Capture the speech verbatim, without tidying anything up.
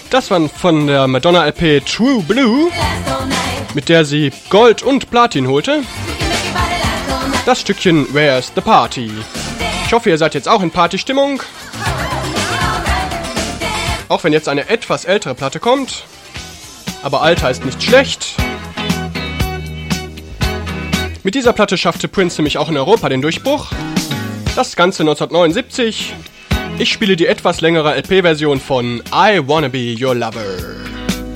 Das war von der Madonna-L P True Blue, mit der sie Gold und Platin holte. Das Stückchen Where's the Party? Ich hoffe, ihr seid jetzt auch in Partystimmung. Auch wenn jetzt eine etwas ältere Platte kommt. Aber Alter ist nicht schlecht. Mit dieser Platte schaffte Prince nämlich auch in Europa den Durchbruch. Das Ganze neunzehnhundertneunundsiebzig. Ich spiele die etwas längere L P-Version von I Wanna Be Your Lover.